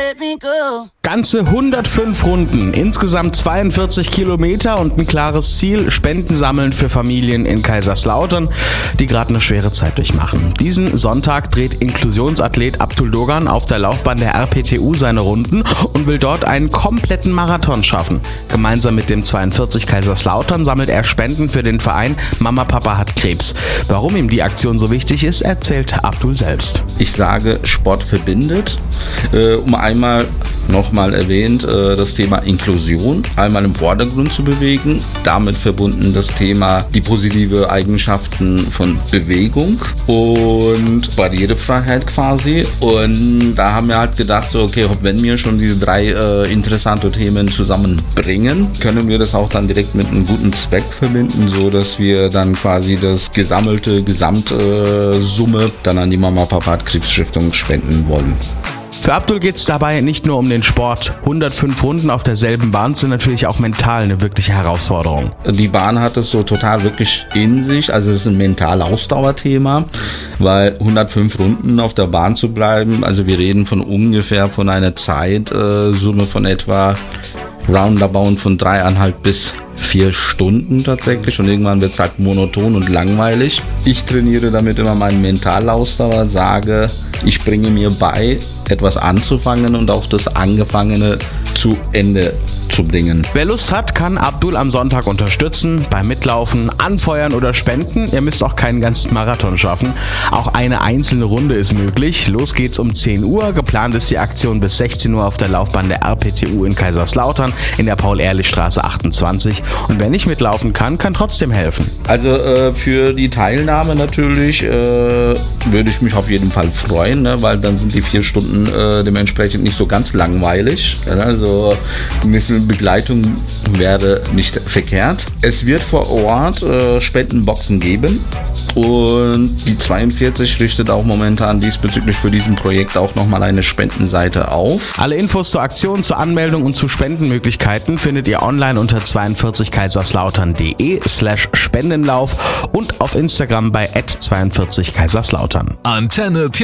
Ganze 105 Runden, insgesamt 42 Kilometer und ein klares Ziel: Spenden sammeln für Familien in Kaiserslautern, die gerade eine schwere Zeit durchmachen. Diesen Sonntag dreht Inklusionsathlet Abdul Dogan auf der Laufbahn der RPTU seine Runden und will dort einen kompletten Marathon schaffen. Gemeinsam mit dem 42 Kaiserslautern sammelt er Spenden für den Verein Mama Papa hat Krebs. Warum ihm die Aktion so wichtig ist, erzählt Abdul selbst. Ich sage, Sport verbindet. Nochmal erwähnt, das Thema Inklusion einmal im Vordergrund zu bewegen. Damit verbunden das Thema die positive Eigenschaften von Bewegung und Barrierefreiheit quasi. Und da haben wir halt gedacht, so okay, wenn wir schon diese drei interessante Themen zusammenbringen, können wir das auch dann direkt mit einem guten Zweck verbinden, so dass wir dann quasi das Gesamtsumme dann an die Mama Papa hat Krebs Stiftung spenden wollen. Für Abdul geht es dabei nicht nur um den Sport. 105 Runden auf derselben Bahn sind natürlich auch mental eine wirkliche Herausforderung. Die Bahn hat es so total wirklich in sich, also es ist ein mental-Ausdauerthema, weil 105 Runden auf der Bahn zu bleiben, also wir reden von einer Zeitsumme von etwa roundabout von 3,5 bis 4 Stunden tatsächlich und irgendwann wird es halt monoton und langweilig. Ich trainiere damit immer meinen Mentalausdauer, sage, ich bringe mir bei, etwas anzufangen und auch das Angefangene zu Ende zu bringen. Wer Lust hat, kann Abdul am Sonntag unterstützen, beim Mitlaufen, anfeuern oder spenden. Ihr müsst auch keinen ganzen Marathon schaffen. Auch eine einzelne Runde ist möglich. Los geht's um 10 Uhr. Geplant ist die Aktion bis 16 Uhr auf der Laufbahn der RPTU in Kaiserslautern in der Paul-Ehrlich-Straße 28. Und wer nicht mitlaufen kann trotzdem helfen. Also für die Teilnahme natürlich würde ich mich auf jeden Fall freuen, ne, weil dann sind die 4 Stunden dementsprechend nicht so ganz langweilig. Also ein bisschen Begleitung wäre nicht verkehrt. Es wird vor Ort Spendenboxen geben und die 42 richtet auch momentan diesbezüglich für diesen Projekt auch nochmal eine Spendenseite auf. Alle Infos zur Aktion, zur Anmeldung und zu Spendenmöglichkeiten findet ihr online unter 42kaiserslautern.de/Spendenlauf und auf Instagram bei @42kaiserslautern. Antenne